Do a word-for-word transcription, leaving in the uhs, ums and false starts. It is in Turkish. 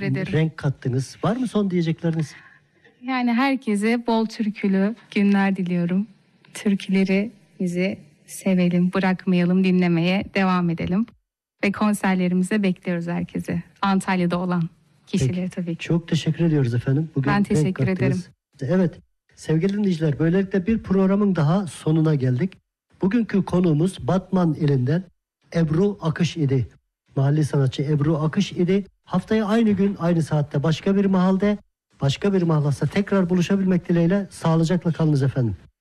ederim. renk kattınız. Var mı son diyecekleriniz? Yani herkese bol türkülü günler diliyorum. Türkülerimizi sevelim, bırakmayalım, dinlemeye devam edelim. Ve konserlerimize bekliyoruz herkese. Antalya'da olan kişileri Peki. tabii ki. Çok teşekkür ediyoruz efendim. Bugün Ben renk teşekkür kattınız. ederim. Evet sevgili dinleyiciler, böylelikle bir programın daha sonuna geldik. Bugünkü konuğumuz Batman ilinden Ebru Akış idi. Mahalli sanatçı Ebru Akış idi. Haftaya aynı gün aynı saatte başka bir mahalde, başka bir mahallasta tekrar buluşabilmek dileğiyle sağlıcakla kalınız efendim.